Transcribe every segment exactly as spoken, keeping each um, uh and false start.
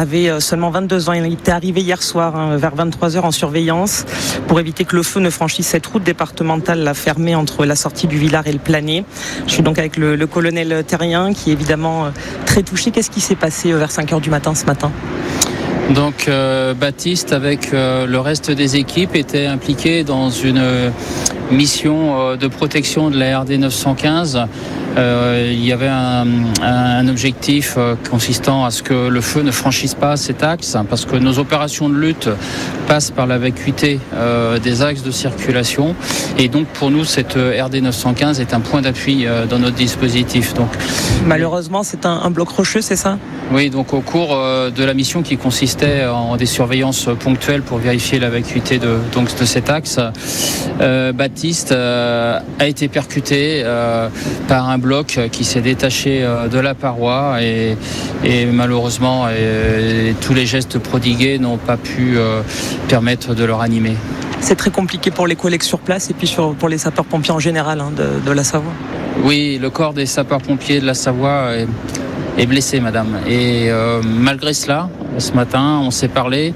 avait seulement vingt-deux ans. Il était arrivé hier soir hein, vers vingt-trois heures en surveillance pour éviter que le feu ne franchisse cette route départementale là, fermée entre la sortie du Villard et le Planet. Je suis donc avec le, le colonel Terrien qui est évidemment très touché. Qu'est-ce qui s'est passé vers cinq heures du matin ce matin ? Donc euh, Baptiste avec euh, le reste des équipes était impliqué dans une euh, mission euh, de protection de la R D neuf cent quinze. Euh, il y avait un, un objectif euh, consistant à ce que le feu ne franchisse pas cet axe, hein, parce que nos opérations de lutte passent par la vacuité euh, des axes de circulation, et donc pour nous cette R D neuf cent quinze est un point d'appui euh, dans notre dispositif. Donc malheureusement c'est un, un bloc rocheux, c'est ça ? Oui, donc au cours euh, de la mission qui consistait en des surveillances ponctuelles pour vérifier la vacuité de, donc, de cet axe, euh, Baptiste euh, a été percuté euh, par un bloc qui s'est détaché euh, de la paroi et, et malheureusement et, et tous les gestes prodigués n'ont pas pu euh, permettre de le ranimer. C'est très compliqué pour les collègues sur place et puis sur, pour les sapeurs-pompiers en général hein, de, de la Savoie. Oui, le corps des sapeurs-pompiers de la Savoie est, est blessé, madame. Et euh, malgré cela, ce matin, on s'est parlé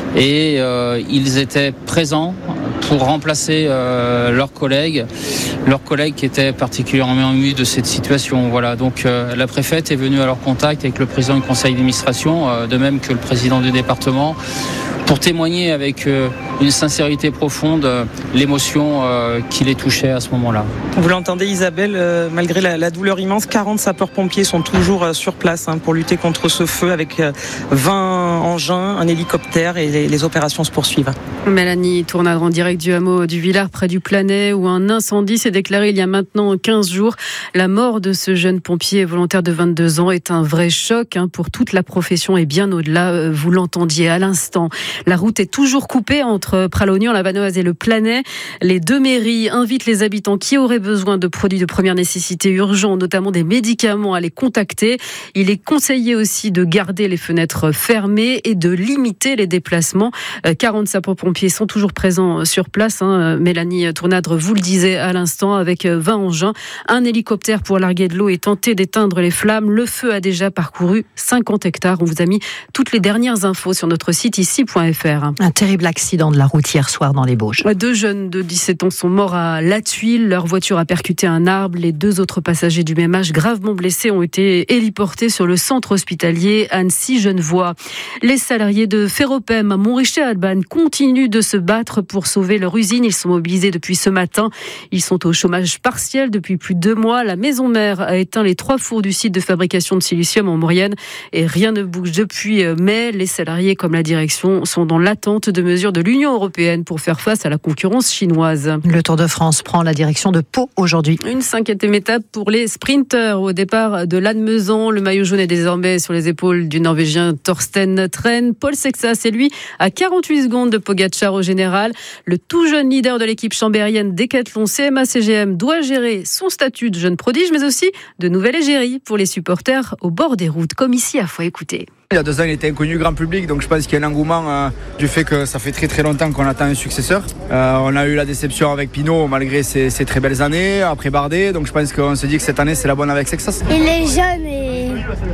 et euh, ils étaient présents pour remplacer euh, leurs collègues, leurs collègues qui étaient particulièrement émus de cette situation. Voilà, donc euh, la préfète est venue à leur contact avec le président du conseil d'administration, euh, de même que le président du département, pour témoigner avec euh, une sincérité profonde euh, l'émotion euh, qui les touchait à ce moment-là. Vous l'entendez Isabelle, euh, malgré la, la douleur immense, quarante sapeurs-pompiers sont toujours euh, sur place hein, pour lutter contre ce feu avec euh, vingt engins, un hélicoptère et les, les opérations se poursuivent. Mélanie Tournadre en direct du hameau du Villard près du Planet où un incendie s'est déclaré il y a maintenant quinze jours. La mort de ce jeune pompier volontaire de vingt-deux ans est un vrai choc hein, pour toute la profession et bien au-delà, vous l'entendiez à l'instant. La route est toujours coupée entre Pralognan, la Vanoise et le Planet. Les deux mairies invitent les habitants qui auraient besoin de produits de première nécessité urgents, notamment des médicaments, à les contacter. Il est conseillé aussi de garder les fenêtres fermées et de limiter les déplacements. quarante sapeurs-pompiers sont toujours présents sur place. Hein. Mélanie Tournadre vous le disait à l'instant, avec vingt engins, un hélicoptère pour larguer de l'eau et tenter d'éteindre les flammes. Le feu a déjà parcouru cinquante hectares. On vous a mis toutes les dernières infos sur notre site ici point f r. Un terrible accident de la route hier soir dans les Bauges. Deux jeunes de dix-sept ans sont morts à La Tuile. Leur voiture a percuté un arbre. Les deux autres passagers du même âge, gravement blessés, ont été héliportés sur le centre hospitalier Annecy-Genevois. Les salariés de Ferropem à Montricher-Albanne continuent de se battre pour sauver leur usine. Ils sont mobilisés depuis ce matin. Ils sont au chômage partiel depuis plus de deux mois. La maison mère a éteint les trois fours du site de fabrication de silicium en Maurienne et rien ne bouge depuis mai. Les salariés, comme la direction, sont dans l'attente de mesures de l'Union européenne pour faire face à la concurrence chinoise. Le Tour de France prend la direction de Pau aujourd'hui. Une cinquième étape pour les sprinteurs. Au départ de Lannemezan, le maillot jaune est désormais sur les épaules du Norvégien Thorsten Tren. Paul Sexas est lui à quarante-huit secondes de Pogacar au général. Le tout jeune leader de l'équipe chambérienne Décathlon C M A C G M doit gérer son statut de jeune prodige, mais aussi de nouvelle égérie pour les supporters au bord des routes, comme ici à Foix. Écoutez. Il y a deux ans, il était inconnu grand public, donc je pense qu'il y a un engouement euh, du fait que ça fait très très longtemps qu'on attend un successeur. Euh, on a eu la déception avec Pinot malgré ses, ses très belles années, après Bardet, donc je pense qu'on se dit que cette année c'est la bonne avec Sexas. Il est jeune et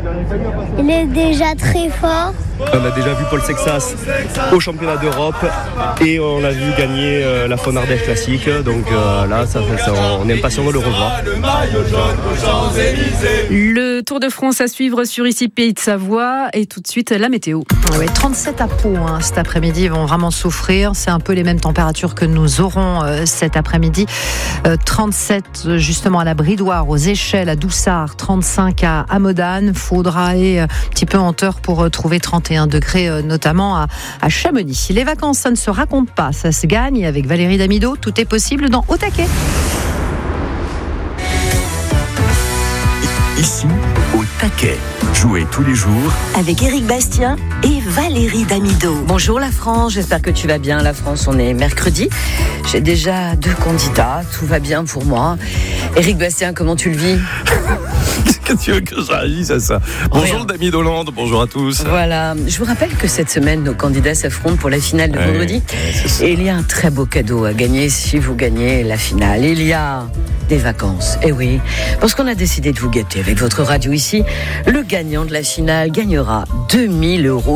il est déjà très fort. On a déjà vu Paul Sexas au championnat d'Europe et on l'a vu gagner euh, la Faune Ardèche classique, donc euh, là ça, ça, on est impatient de le revoir. Le Tour de France à suivre sur ici Pays de Savoie et tout de suite la météo. Ouais, trente-sept à Pau hein, cet après-midi, ils vont vraiment souffrir. C'est un peu les mêmes températures que nous aurons euh, cet après-midi. Euh, trente-sept justement à la Bridoire, aux Échelles, à Doussard, trente-cinq à Amodane. Faudra aller un petit peu en hauteur pour euh, trouver trente et un degrés, euh, notamment à, à Chamonix. Les vacances, ça ne se raconte pas, ça se gagne. Avec Valérie Damido, tout est possible dans Au Taquet. Ici, Au Taquet. Jouez tous les jours avec Éric Bastien et Valérie Damido. Bonjour la France, j'espère que tu vas bien. La France, on est mercredi. J'ai déjà deux candidats, tout va bien pour moi. Éric Bastien, comment tu le vis ? Qu'est-ce que tu veux que je réagisse à ça ? Bonjour Dami Dolande, bonjour à tous. Voilà, je vous rappelle que cette semaine, nos candidats s'affrontent pour la finale de ouais, vendredi. Et il y a un très beau cadeau à gagner si vous gagnez la finale. Il y a des vacances, et oui, parce qu'on a décidé de vous gâter avec votre radio ici. Le gagnant de la finale gagnera deux mille euros.